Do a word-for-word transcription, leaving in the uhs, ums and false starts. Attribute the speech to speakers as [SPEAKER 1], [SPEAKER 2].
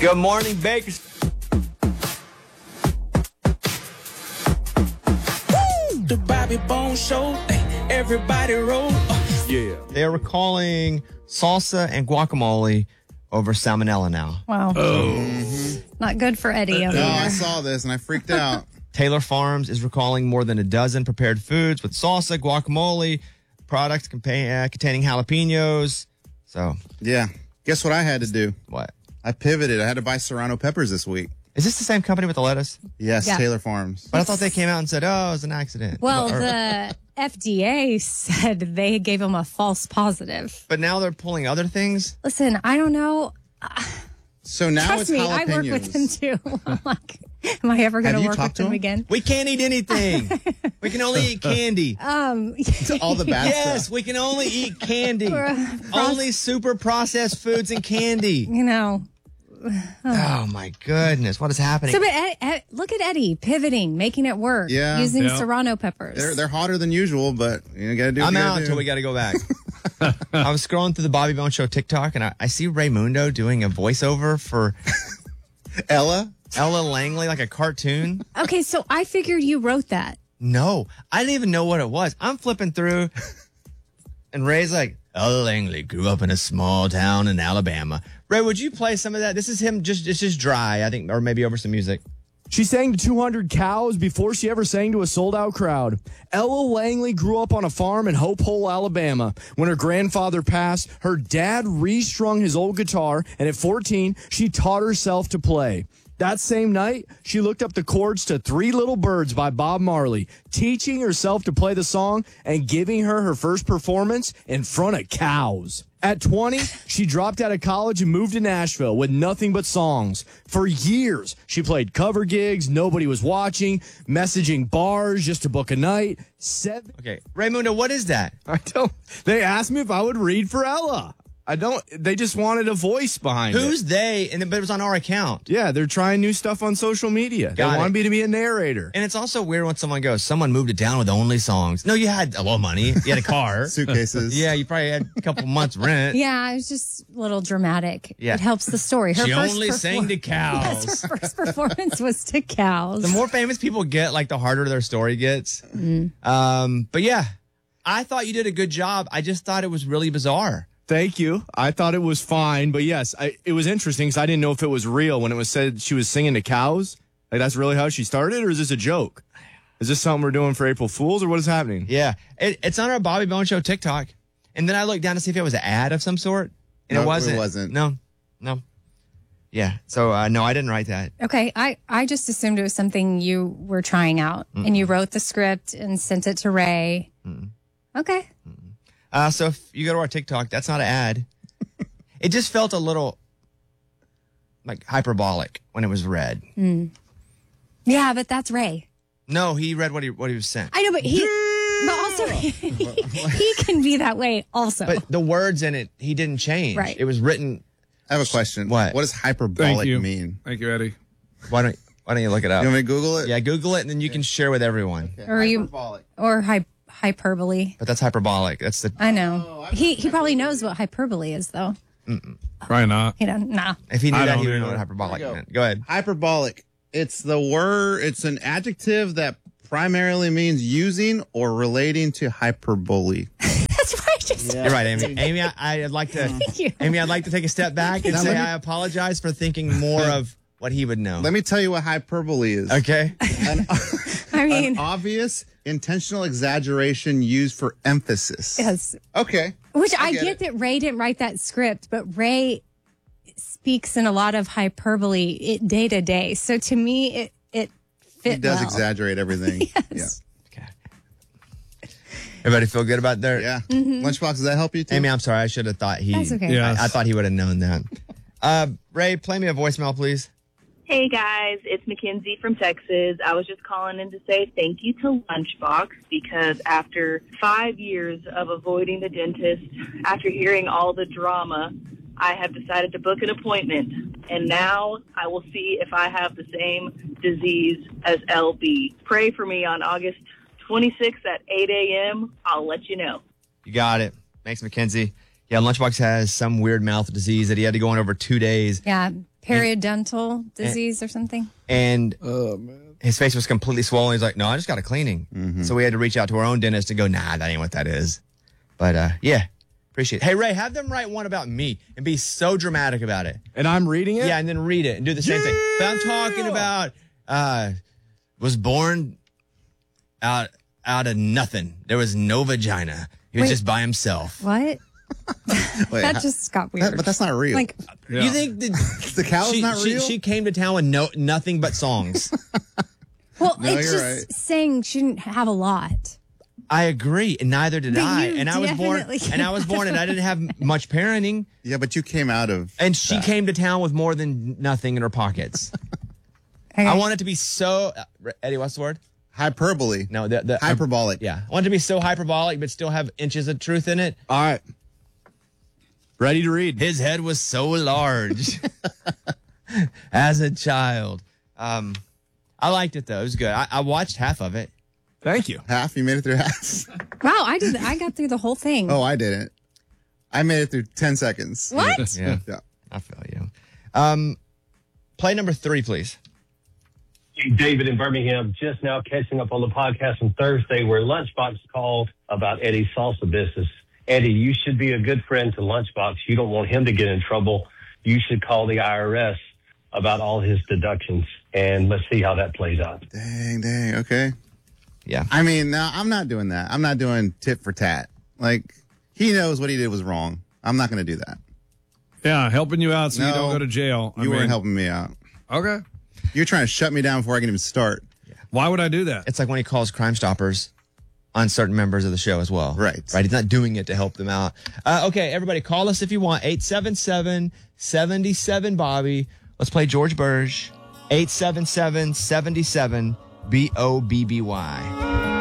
[SPEAKER 1] Good morning, Bakers.
[SPEAKER 2] The Bobby Bone Show. Everybody roll. Uh,
[SPEAKER 1] yeah. They are recalling salsa and guacamole over salmonella now.
[SPEAKER 3] Wow.
[SPEAKER 4] Oh.
[SPEAKER 3] Mm-hmm. Not good for Eddie.
[SPEAKER 4] No, I saw this and I freaked out.
[SPEAKER 1] Taylor Farms is recalling more than a dozen prepared foods with salsa, guacamole, products compa- uh, containing jalapenos. So,
[SPEAKER 4] yeah. Guess what I had to do?
[SPEAKER 1] What?
[SPEAKER 4] I pivoted. I had to buy Serrano peppers this week.
[SPEAKER 1] Is this the same company with the lettuce?
[SPEAKER 4] Yes,
[SPEAKER 3] Yeah.
[SPEAKER 4] Taylor Farms.
[SPEAKER 1] But I thought they came out and said, oh, it was an accident.
[SPEAKER 3] Well,
[SPEAKER 1] Or-
[SPEAKER 3] the F D A said they gave him a false positive.
[SPEAKER 1] But now they're pulling other things?
[SPEAKER 3] Listen, I don't know.
[SPEAKER 4] So now
[SPEAKER 3] Trust
[SPEAKER 4] it's
[SPEAKER 3] me,
[SPEAKER 4] jalapenos.
[SPEAKER 3] I work with him too. I'm like, am I ever going
[SPEAKER 4] Have
[SPEAKER 3] to
[SPEAKER 4] you
[SPEAKER 3] work
[SPEAKER 4] talked
[SPEAKER 3] with
[SPEAKER 4] to
[SPEAKER 3] him
[SPEAKER 4] him?
[SPEAKER 3] again?
[SPEAKER 1] We can't eat anything. We can only eat candy.
[SPEAKER 3] Um,
[SPEAKER 4] All the bad
[SPEAKER 1] Yes,
[SPEAKER 4] stuff.
[SPEAKER 1] we can only eat candy.
[SPEAKER 3] Proce-
[SPEAKER 1] Only super processed foods and candy.
[SPEAKER 3] you know.
[SPEAKER 1] Oh, my goodness. What is happening?
[SPEAKER 3] So, but Ed, Ed, look at Eddie pivoting, making it work,
[SPEAKER 4] Yeah.
[SPEAKER 3] using
[SPEAKER 5] Yeah.
[SPEAKER 3] Serrano peppers.
[SPEAKER 4] They're they're hotter than usual, but you gotta do what
[SPEAKER 1] I'm
[SPEAKER 4] you gotta
[SPEAKER 1] out
[SPEAKER 4] do.
[SPEAKER 1] until we got to go back. I was scrolling through the Bobby Bone Show TikTok, and I, I see Raymundo doing a voiceover for
[SPEAKER 4] Ella?
[SPEAKER 1] Ella Langley, like a cartoon.
[SPEAKER 3] Okay, so I figured you wrote that.
[SPEAKER 1] No, I didn't even know what it was. I'm flipping through, and Ray's like, Ella Langley grew up in a small town in Alabama. Ray, would you play some of that? This is him, just it's just dry, I think, or maybe over some music.
[SPEAKER 5] She sang to two hundred cows before she ever sang to a sold-out crowd. Ella Langley grew up on a farm in Hope Hole, Alabama. When her grandfather passed, her dad restrung his old guitar, and at fourteen, she taught herself to play. That same night, she looked up the chords to Three Little Birds by Bob Marley, teaching herself to play the song and giving her her first performance in front of cows. At twenty, she dropped out of college and moved to Nashville with nothing but songs. For years, she played cover gigs, nobody was watching, messaging bars just to book a night. Seven.
[SPEAKER 1] Okay, Raymundo, what is that?
[SPEAKER 5] I don't. They asked me if I would read for Ella. I don't. They just wanted a voice behind it.
[SPEAKER 1] Who's they? And but it was on our account.
[SPEAKER 5] Yeah, they're trying new stuff on social media.
[SPEAKER 1] Got
[SPEAKER 5] they
[SPEAKER 1] it.
[SPEAKER 5] want me to be a narrator.
[SPEAKER 1] And it's also weird when someone goes, someone moved it down with only songs. No, you had a little money. You had a car.
[SPEAKER 4] Suitcases.
[SPEAKER 1] Yeah, you probably had a couple months rent.
[SPEAKER 3] Yeah, it was just a little dramatic.
[SPEAKER 1] Yeah.
[SPEAKER 3] It helps the story. Her
[SPEAKER 1] She
[SPEAKER 3] first
[SPEAKER 1] only sang to cows.
[SPEAKER 3] Yes, her first performance was to cows.
[SPEAKER 1] The more famous people get, like the harder their story gets.
[SPEAKER 3] Mm-hmm.
[SPEAKER 1] Um, but yeah, I thought you did a good job. I just thought it was really bizarre.
[SPEAKER 5] Thank you. I thought it was fine, but yes, I, it was interesting because I didn't know if it was real when it was said she was singing to cows. Like, that's really how she started, or is this a joke? Is this something we're doing for April Fools, or what is happening?
[SPEAKER 1] Yeah, it, it's on our Bobby Bone Show TikTok. And then I looked down to see if it was an ad of some sort. And
[SPEAKER 4] No,
[SPEAKER 1] it
[SPEAKER 4] it
[SPEAKER 1] wasn't.
[SPEAKER 4] wasn't.
[SPEAKER 1] No, no. Yeah, so uh, no, I didn't write that.
[SPEAKER 3] Okay, I, I just assumed it was something you were trying out, and you wrote the script and sent it to Ray. Okay.
[SPEAKER 1] Uh, so if you go to our TikTok, that's not an ad. It just felt a little like hyperbolic when it was read.
[SPEAKER 3] Yeah, but that's Ray.
[SPEAKER 1] No, he read what he what he was sent.
[SPEAKER 3] I know, but he, but also he can be that way also.
[SPEAKER 1] But the words in it, he didn't change.
[SPEAKER 3] Right.
[SPEAKER 1] It was written.
[SPEAKER 4] I have a question.
[SPEAKER 1] What?
[SPEAKER 4] What does
[SPEAKER 5] Thank
[SPEAKER 4] hyperbolic
[SPEAKER 5] you.
[SPEAKER 4] mean?
[SPEAKER 5] Thank you, Eddie.
[SPEAKER 1] Why don't Why don't you look it up?
[SPEAKER 4] You want me to Google it?
[SPEAKER 1] Yeah, Google it, and then you can share with everyone.
[SPEAKER 3] or you,
[SPEAKER 4] Hyperbolic.
[SPEAKER 3] or hy- hyperbole.
[SPEAKER 1] But that's hyperbolic. That's the.
[SPEAKER 3] I know. he he probably knows what hyperbole is, though.
[SPEAKER 5] Probably not.
[SPEAKER 3] You know, nah.
[SPEAKER 1] If he knew
[SPEAKER 5] I
[SPEAKER 1] that,
[SPEAKER 5] don't
[SPEAKER 1] he would
[SPEAKER 5] either.
[SPEAKER 1] know what hyperbolic
[SPEAKER 4] There you go.
[SPEAKER 1] meant. Go ahead.
[SPEAKER 4] Hyperbolic. It's the word, it's an adjective that primarily means using or relating to hyperbole.
[SPEAKER 3] That's what I just
[SPEAKER 1] You're right, Amy. Amy, I, I'd like to.
[SPEAKER 3] you.
[SPEAKER 1] Amy, I'd like to take a step back and
[SPEAKER 4] Now
[SPEAKER 1] say
[SPEAKER 4] let me-
[SPEAKER 1] I apologize for thinking more of what he would know.
[SPEAKER 4] Let me tell you what hyperbole is.
[SPEAKER 1] Okay.
[SPEAKER 4] An,
[SPEAKER 3] I mean,
[SPEAKER 4] an obvious, intentional exaggeration used for emphasis.
[SPEAKER 3] yes.
[SPEAKER 4] Okay.
[SPEAKER 3] Which I,
[SPEAKER 4] I
[SPEAKER 3] get,
[SPEAKER 4] get it.
[SPEAKER 3] that Ray didn't write that script, but Ray speaks in a lot of hyperbole it, day to day. So to me, it it fit
[SPEAKER 4] He does
[SPEAKER 3] well.
[SPEAKER 4] exaggerate everything.
[SPEAKER 3] Yes.
[SPEAKER 1] Okay. Everybody feel good about their.
[SPEAKER 4] Yeah. Yeah. Lunchbox, does that help you too?
[SPEAKER 1] Amy, I'm sorry. I should have thought he.
[SPEAKER 3] That's okay.
[SPEAKER 5] Yes.
[SPEAKER 1] I, I thought he would have known that. Uh, Ray, play me a voicemail, please.
[SPEAKER 6] Hey guys, it's Mackenzie from Texas. I was just calling in to say thank you to Lunchbox because after five years of avoiding the dentist, after hearing all the drama, I have decided to book an appointment. And now I will see if I have the same disease as L B. Pray for me on August twenty-sixth at eight a.m. I'll let you know.
[SPEAKER 1] You got it. Thanks, Mackenzie. Yeah, Lunchbox has some weird mouth disease that he had to go on over two days.
[SPEAKER 3] Yeah. Periodontal disease or something.
[SPEAKER 1] And his face was completely swollen. He's like, no, I just got a cleaning.
[SPEAKER 4] Mm-hmm.
[SPEAKER 1] So we had to reach out to our own dentist and go, nah, that ain't what that is. But uh, yeah, appreciate it. Hey, Ray, have them write one about me and be so dramatic about it.
[SPEAKER 5] And I'm reading it?
[SPEAKER 1] Yeah, and then read it and do the same thing. But I'm talking about uh, was born out out of nothing. There was no vagina. He was
[SPEAKER 3] Wait.
[SPEAKER 1] just by himself.
[SPEAKER 3] What?
[SPEAKER 4] Wait,
[SPEAKER 3] That
[SPEAKER 4] how-
[SPEAKER 3] just got weird.
[SPEAKER 4] that- but that's not real.
[SPEAKER 3] Like,
[SPEAKER 1] You think the,
[SPEAKER 4] the cow's
[SPEAKER 1] she,
[SPEAKER 4] not
[SPEAKER 1] she,
[SPEAKER 4] real?
[SPEAKER 1] she came to town with no nothing but songs.
[SPEAKER 3] well,
[SPEAKER 4] No,
[SPEAKER 3] it's
[SPEAKER 4] you're
[SPEAKER 3] just
[SPEAKER 4] right.
[SPEAKER 3] saying she didn't have a lot.
[SPEAKER 1] I agree, and neither did
[SPEAKER 3] But
[SPEAKER 1] I.
[SPEAKER 3] you
[SPEAKER 1] And I was born,
[SPEAKER 3] definitely
[SPEAKER 1] and I was born, and I didn't have much parenting.
[SPEAKER 4] yeah, but you came out of.
[SPEAKER 1] And she
[SPEAKER 4] that.
[SPEAKER 1] came to town with more than nothing in her pockets.
[SPEAKER 3] Okay.
[SPEAKER 1] I want it to be so. Uh, Eddie, what's the word?
[SPEAKER 4] hyperbole.
[SPEAKER 1] No, the, the
[SPEAKER 4] Hyperbolic.
[SPEAKER 1] Yeah, I want it to be so hyperbolic, but still have inches of truth in it.
[SPEAKER 5] All right. Ready to read.
[SPEAKER 1] His head was so large as a child. Um, I liked it though; it was good. I, I watched half of it.
[SPEAKER 5] Thank you.
[SPEAKER 4] Half? You made it through half?
[SPEAKER 3] Wow, I did. I got through the whole thing.
[SPEAKER 4] Oh, I didn't. I made it through ten seconds.
[SPEAKER 3] What?
[SPEAKER 1] Yeah,
[SPEAKER 4] Yeah.
[SPEAKER 1] I feel you. Um, play number three, please.
[SPEAKER 7] Hey, David in Birmingham, just now catching up on the podcast from Thursday where Lunchbox called about Eddie's salsa business. Eddie, you should be a good friend to Lunchbox. You don't want him to get in trouble. You should call the I R S about all his deductions, and let's see how that plays out.
[SPEAKER 4] Dang, dang. Okay.
[SPEAKER 1] Yeah.
[SPEAKER 4] I mean, no, I'm not doing that. I'm not doing tit for tat. Like, he knows what he did was wrong. I'm not going to do that.
[SPEAKER 8] Yeah, helping you out so you
[SPEAKER 4] No,
[SPEAKER 8] don't go to jail. I
[SPEAKER 4] You
[SPEAKER 8] mean,
[SPEAKER 4] weren't helping me out.
[SPEAKER 8] Okay.
[SPEAKER 4] You're trying to shut me down before I can even start.
[SPEAKER 8] Why would I do that?
[SPEAKER 1] It's like when he calls Crime Stoppers on certain members of the show as well.
[SPEAKER 4] Right.
[SPEAKER 1] Right. He's not doing it to help them out. Uh, okay, everybody, call us if you want. eight seven seven, seven seven, Bobby. Let's play George Burge. eight seven seven, seven seven, B O B B Y.